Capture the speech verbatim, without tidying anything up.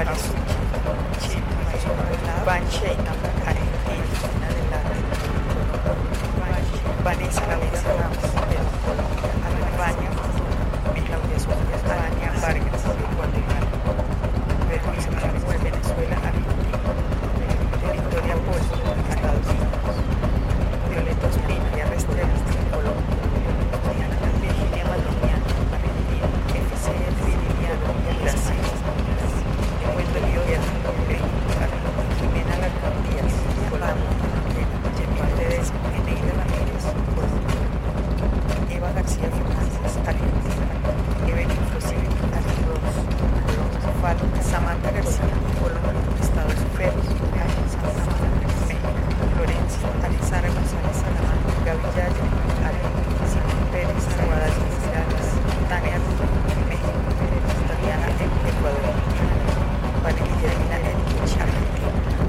Parasuchi, Chile, Banshee, Argentina, Vanessa Vanessa Ramos, Albania, Claudia Sofía, Tania Vargas, Guatemala, Verónica Manuel, Venezuela, Argentina, Victoria Pol, Estados Unidos, Violeta Ospina, Vía Restrepo, Colombia, Virginia Maldoniano, Argentina, F C Liliano, Brasil, Wendel Guerra, México, Jimena Alarcón Díaz, Colombia, Yemil Teresa, Eneida Ramírez, Colombia, Eva García Fernández, Argentina, Evelyn Flosín, Argentina, Colombia, Samantha García, Colombia, Estados Unidos, Santa Marta, México, Florencia, Alexandra González,